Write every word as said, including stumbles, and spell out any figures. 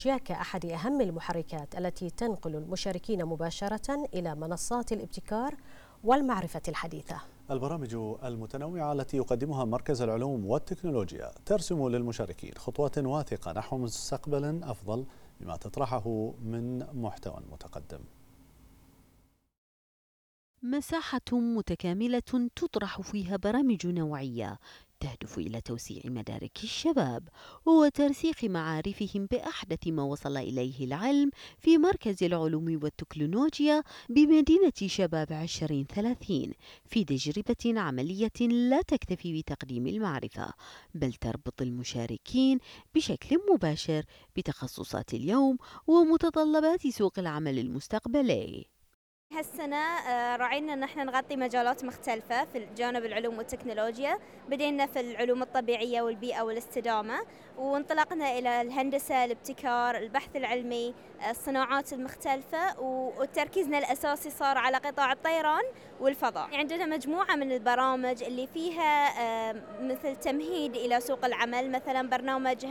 كأحد أهم المحركات التي تنقل المشاركين مباشرة إلى منصات الابتكار والمعرفة الحديثة. البرامج المتنوعة التي يقدمها مركز العلوم والتكنولوجيا ترسم للمشاركين خطوات واثقة نحو مستقبل أفضل بما تطرحه من محتوى متقدم. مساحة متكاملة تطرح فيها برامج نوعية تهدف إلى توسيع مدارك الشباب وترسيخ معارفهم بأحدث ما وصل إليه العلم في مركز العلوم والتكنولوجيا بمدينة شباب عشرين ثلاثين، في تجربة عملية لا تكتفي بتقديم المعرفة بل تربط المشاركين بشكل مباشر بتخصصات اليوم ومتطلبات سوق العمل المستقبلي. هالسنة آه، راعينا أن احنا نغطي مجالات مختلفة في جانب العلوم والتكنولوجيا. بدينا في العلوم الطبيعية والبيئة والاستدامة، وانطلقنا إلى الهندسة، الابتكار، البحث العلمي، الصناعات المختلفة، وتركيزنا الأساسي صار على قطاع الطيران والفضاء. عندنا مجموعة من البرامج اللي فيها آه، مثل تمهيد إلى سوق العمل، مثلا برنامج